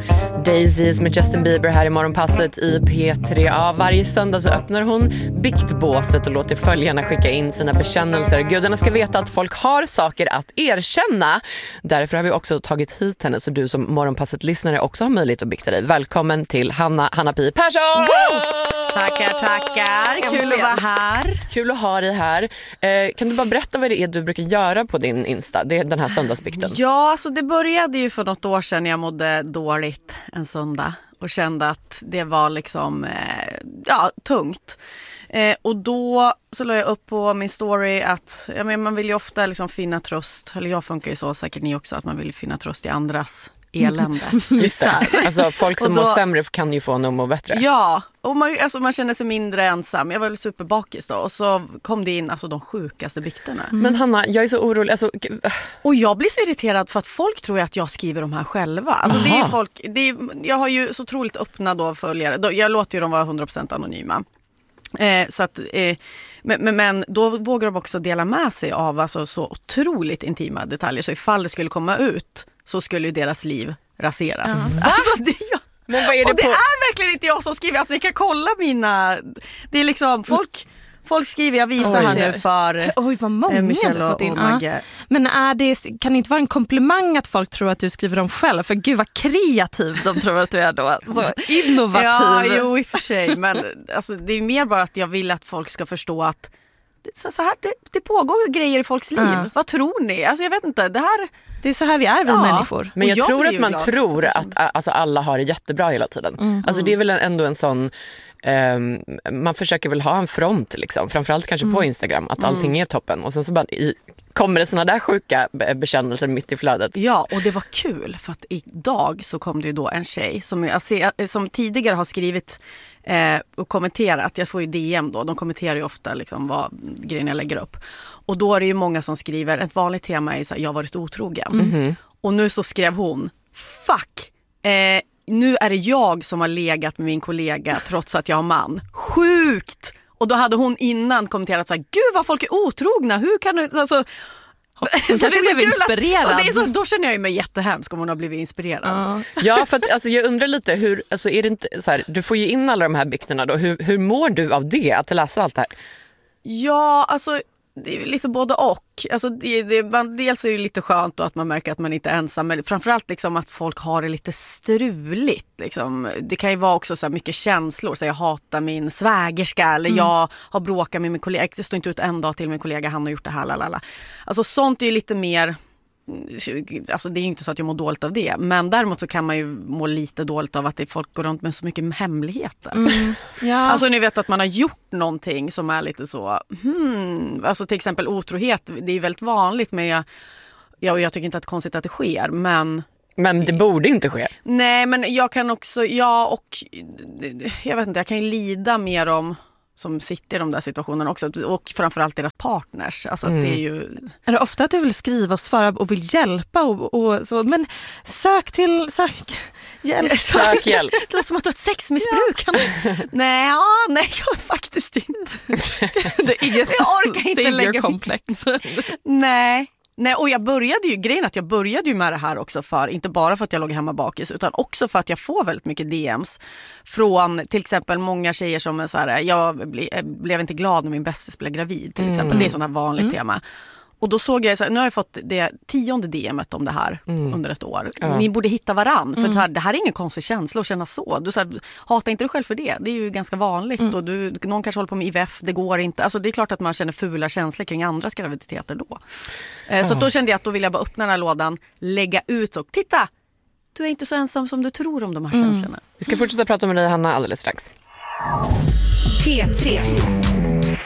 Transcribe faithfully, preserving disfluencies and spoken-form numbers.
Daisies med Justin Bieber här i morgonpasset i P tre. Ja, varje söndag så öppnar hon biktbåset och låter följarna skicka in sina bekännelser. Gudarna ska veta att folk har saker att erkänna. Därför har vi också tagit hit henne så du som morgonpasset-lyssnare också har möjlighet att bikta dig. Välkommen till Hanna, Hanna Pi Persson! Woo! Tackar, tackar. Kul att vara här. Kul att ha dig här. Eh, kan du bara berätta vad det är du brukar göra på din Insta? Det är den här söndagsbikten. Ja, alltså det började ju för något år sedan när jag mådde dåligt en söndag och kände att det var liksom eh, ja, tungt. Eh, och då så la jag upp på min story att ja, men man vill ju ofta liksom finna tröst, eller jag funkar ju så, säkert ni också, att man vill finna tröst i andras elände. Just det. Alltså folk som då, mår sämre kan ju få någon att må bättre. Ja, och man, alltså man känner sig mindre ensam. Jag var väl superbakis då. Och så kom det in alltså, de sjukaste bikterna. Mm. Men Hanna, jag är så orolig. Alltså... Och jag blir så irriterad för att folk tror att jag skriver de här själva. Alltså det är folk, det är, jag har ju så otroligt öppna då följare. Jag låter ju dem vara hundra procent anonyma. Eh, så att, eh, men, men då vågar de också dela med sig av alltså, så otroligt intima detaljer. Så ifall det skulle komma ut så skulle ju deras liv raseras. Mm. Alltså det är jag. Men vad är det och det på... är verkligen inte jag som skriver. Alltså ni kan kolla mina... Det är liksom folk... Folk skriver, jag visar Oj. här nu för Oj, vad många eh, Michelle och, och, och Magge. Ja. Men är det, kan det inte vara en komplimang att folk tror att du skriver dem själv? För gud vad kreativ de tror att du är då. Så innovativ. Ja, jo i och för sig. Men alltså, det är mer bara att jag vill att folk ska förstå att så, så här, det, det pågår grejer i folks liv. Ja. Vad tror ni? Alltså jag vet inte, det här... Det är så här vi är, vi ja. människor. Men jag, jag tror att man glad. tror att alltså, alla har det jättebra hela tiden. Mm. Alltså det är väl ändå en sån... Um, man försöker väl ha en front liksom. Framförallt kanske mm. på Instagram. Att allting mm. är toppen. Och sen så bara i, kommer det såna där sjuka bekännelser mitt i flödet. Ja, och det var kul. För att idag så kom det ju då en tjej som, jag ser, som tidigare har skrivit eh, och kommenterat. Jag får ju D M då. De kommenterar ju ofta liksom, vad grejerna jag lägger upp. Och då är det ju många som skriver. Ett vanligt tema är så här, jag har varit otrogen. Mm-hmm. Och nu så skrev hon, fuck, eh, nu är det jag som har legat med min kollega trots att jag har man. Sjukt! Och då hade hon innan kommenterat så här, gud vad folk är otrogna, hur kan du... Alltså, hon så kanske blev inspirerad. Att, det är så, då känner jag mig jättehemsk om hon har blivit inspirerad. Ja, ja för att, alltså, jag undrar lite, hur, alltså, är det inte, så här, du får ju in alla de här bikterna då. Hur, hur mår du av det, att läsa allt det här? Ja, alltså... Det är lite både och. Alltså det, det, man, dels är det lite skönt då att man märker att man inte är ensam. Men framförallt liksom att folk har det lite struligt. Liksom. Det kan ju vara också så här mycket känslor. Så jag hatar min svägerska. Eller mm. jag har bråkat med min kollega. Det står inte ut en dag till min kollega. Han har gjort det här. Lalala. Alltså sånt är ju lite mer... Alltså det är inte så att jag mår dåligt av det. Men däremot så kan man ju må lite dåligt av att det folk går runt med så mycket hemligheter. Mm. Ja. Alltså ni vet att man har gjort någonting som är lite så hmm, alltså till exempel otrohet. Det är väldigt vanligt men jag, jag, jag tycker inte att det är konstigt att det sker. Men Men det borde inte ske. Nej, men jag kan också ja och jag vet inte, jag kan ju lida mer om som sitter i de där situationerna också. Och framförallt deras partners. Alltså att mm. det är ju... Är det ofta att du vill skriva och svara och vill hjälpa och, och så? Men sök till... Sök hjälp. Sök hjälp. Det är som att du har ett sexmissbruk. Ja. nej, ja, nej, jag faktiskt inte. Det är inget jag orkar inte lägga komplex. nej. Nej, och jag började ju, grejen att jag började ju med det här också för, inte bara för att jag låg hemma bakis utan också för att jag får väldigt mycket D Ms från till exempel många tjejer som är så här, jag ble, blev inte glad när min bästis blev gravid till exempel, mm. det är sånt här vanligt mm. tema. Och då såg jag, så här, nu har jag fått det tionde D M:et om det här mm. under ett år. Ja. Ni borde hitta varann, för mm. det, här, det här är ingen konstig känsla att känna så. Du så här, hatar inte dig själv för det, det är ju ganska vanligt. Mm. Och du, någon kanske håller på med I V F, det går inte. Alltså det är klart att man känner fula känslor kring andras graviditeter då. Ja. Så då kände jag att då vill jag bara öppna den här lådan, lägga ut och titta, du är inte så ensam som du tror om de här mm. känslorna. Vi ska fortsätta prata med dig Hanna alldeles strax. P tre.